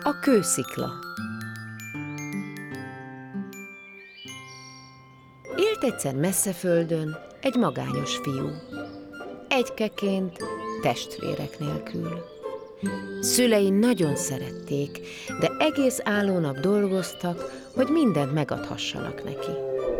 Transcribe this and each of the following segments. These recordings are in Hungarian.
A kőszikla. Élt egyszer messze földön egy magányos fiú. Egykeként, testvérek nélkül. Szülei nagyon szerették, de egész állónap dolgoztak, hogy mindent megadhassanak neki.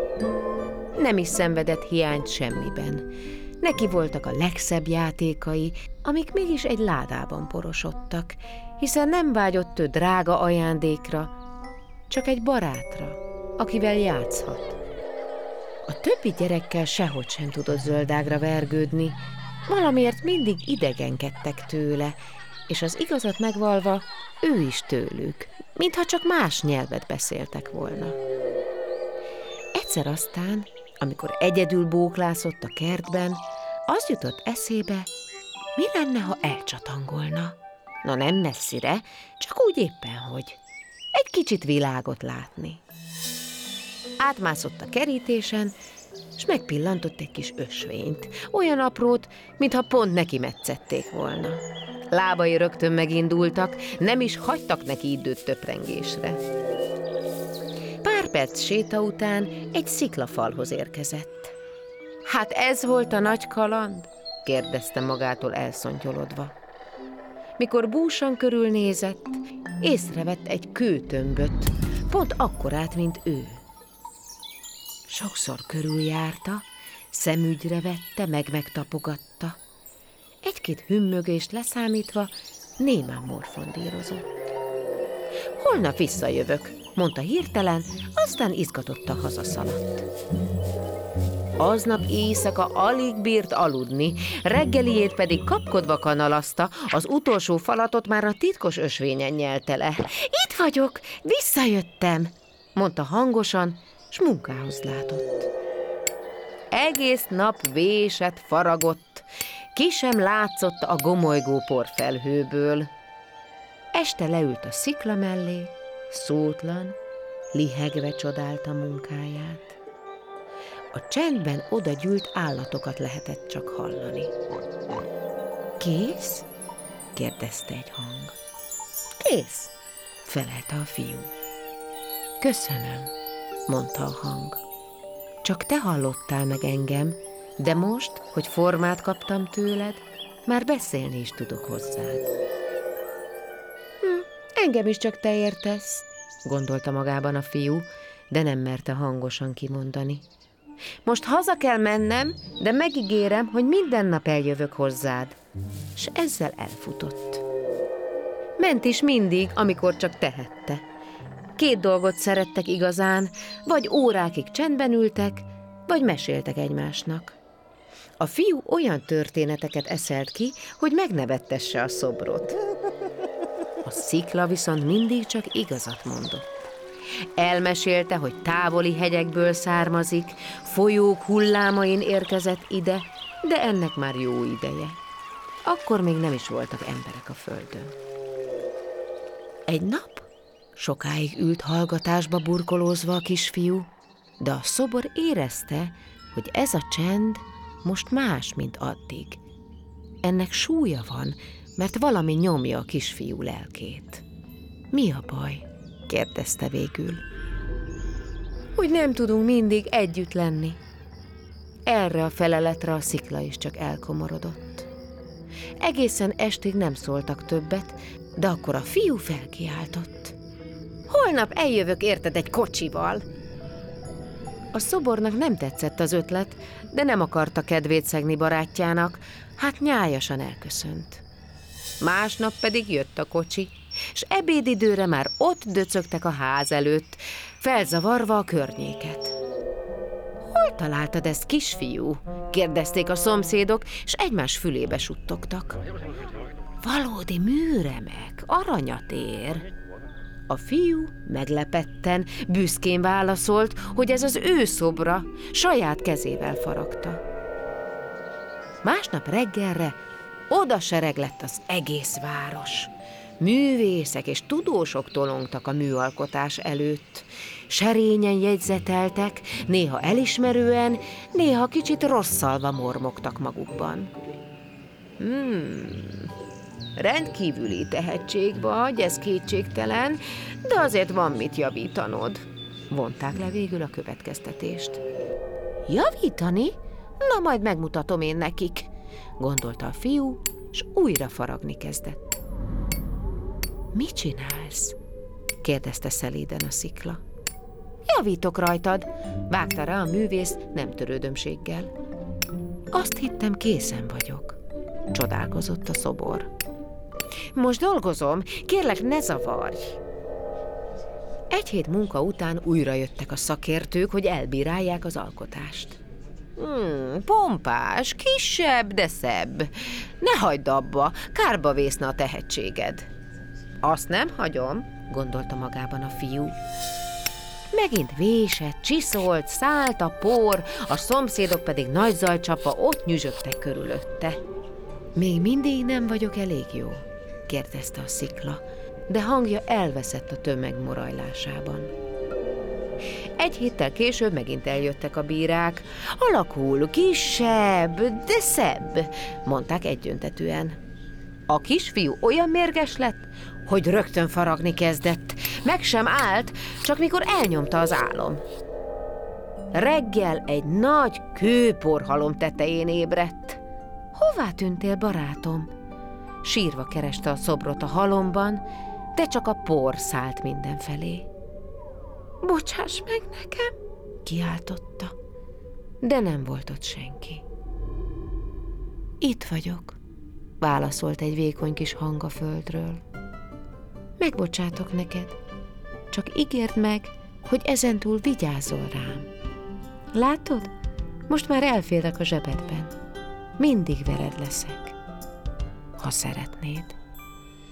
Nem is szenvedett hiányt semmiben. Neki voltak a legszebb játékai, amik mégis egy ládában porosodtak, hiszen nem vágyott ő drága ajándékra, csak egy barátra, akivel játszhat. A többi gyerekkel sehogy sem tudott zöldágra vergődni, valamiért mindig idegenkedtek tőle, és az igazat megvalva ő is tőlük, mintha csak más nyelvet beszéltek volna. Egyszer aztán, amikor egyedül bóklászott a kertben, az jutott eszébe, mi lenne, ha elcsatangolna. Na nem messzire, csak úgy éppen, hogy egy kicsit világot látni. Átmászott a kerítésen, és megpillantott egy kis ösvényt, olyan aprót, mintha pont neki metszették volna. Lábai rögtön megindultak, nem is hagytak neki időt töprengésre. Pár perc séta után egy sziklafalhoz érkezett. Hát ez volt a nagy kaland? Kérdezte magától elszontyolodva. Mikor búsan körülnézett, észrevett egy kőtömböt, pont akkorát, mint ő. Sokszor körüljárta, szemügyre vette, megtapogatta. Egy-két hümmögést leszámítva némán morfondírozott. Holnap visszajövök, mondta hirtelen, aztán izgatottan hazaszaladt. Aznap éjszaka alig bírt aludni, reggeliét pedig kapkodva kanalazta, az utolsó falatot már a titkos ösvényen nyelte le. Itt vagyok, visszajöttem, mondta hangosan, s munkához látott. Egész nap vésett, faragott, ki sem látszott a gomolygó porfelhőből. Este leült a szikla mellé, szótlan, lihegve csodálta munkáját. A csendben odagyűlt állatokat lehetett csak hallani. Kész? kérdezte egy hang. Kész, felelte a fiú. Köszönöm, mondta a hang. Csak te hallottál meg engem, de most, hogy formát kaptam tőled, már beszélni is tudok hozzád. Engem is csak te értesz, gondolta magában a fiú, de nem merte hangosan kimondani. Most haza kell mennem, de megígérem, hogy minden nap eljövök hozzád. S ezzel elfutott. Ment is mindig, amikor csak tehette. 2 dolgot szerettek igazán, vagy órákig csendben ültek, vagy meséltek egymásnak. A fiú olyan történeteket eszelt ki, hogy megnevettesse a szobrot. A szikla viszont mindig csak igazat mondott. Elmesélte, hogy távoli hegyekből származik, folyók hullámain érkezett ide, de ennek már jó ideje. Akkor még nem is voltak emberek a földön. Egy nap sokáig ült hallgatásba burkolózva a kisfiú, de a szobor érezte, hogy ez a csend most más, mint addig. Ennek súlya van, mert valami nyomja a kisfiú lelkét. Mi a baj? kérdezte végül. Hogy nem tudunk mindig együtt lenni. Erre a feleletre a szikla is csak elkomorodott. Egészen estig nem szóltak többet, de akkor a fiú felkiáltott. Holnap eljövök érted egy kocsival. A szobornak nem tetszett az ötlet, de nem akarta kedvét szegni barátjának, hát nyájasan elköszönt. Másnap pedig jött a kocsi, s ebédidőre már ott döcögtek a ház előtt, felzavarva a környéket. Hol találtad ezt, kisfiú? kérdezték a szomszédok, s egymás fülébe suttogtak. Valódi műremek, aranyat ér. A fiú meglepetten, büszkén válaszolt, hogy ez az ő szobra, saját kezével faragta. Másnap reggelre oda sereg lett az egész város. Művészek és tudósok tolongtak a műalkotás előtt. Serényen jegyzeteltek, néha elismerően, néha kicsit rosszalva mormogtak magukban. rendkívüli tehetség vagy, ez kétségtelen, de azért van mit javítanod. Vonták le végül a következtetést. Javítani? Na, majd megmutatom én nekik, gondolta a fiú, és újra faragni kezdett. Mit csinálsz? kérdezte szelíden a szikla. Javítok rajtad, vágta rá a művész nem törődömséggel. Azt hittem, készen vagyok, csodálkozott a szobor. Most dolgozom, kérlek, ne zavarj! Egy hét munka után újra jöttek a szakértők, hogy elbírálják az alkotást. Pompás, kisebb, de szebb. Ne hagyd abba, kárba vészne a tehetséged. Azt nem hagyom, gondolta magában a fiú. Megint vésett, csiszolt, szállt a por, a szomszédok pedig nagy zajcsapva ott nyüzsögtek körülötte. Még mindig nem vagyok elég jó? kérdezte a szikla, de hangja elveszett a tömeg morajlásában. Egy héttel később megint eljöttek a bírák. Alakul, kisebb, de szebb, mondták egyöntetűen. A kisfiú olyan mérges lett, hogy rögtön faragni kezdett. Meg sem állt, csak mikor elnyomta az álom. Reggel egy nagy kőporhalom tetején ébredt. Hová tűntél, barátom? Sírva kereste a szobrot a halomban, de csak a por szállt mindenfelé. Bocsáss meg nekem, kiáltotta, de nem volt ott senki. Itt vagyok, válaszolt egy vékony kis hang a földről. Megbocsátok neked, csak ígérd meg, hogy ezentúl vigyázol rám. Látod? Most már elférek a zsebedben. Mindig veled leszek, ha szeretnéd.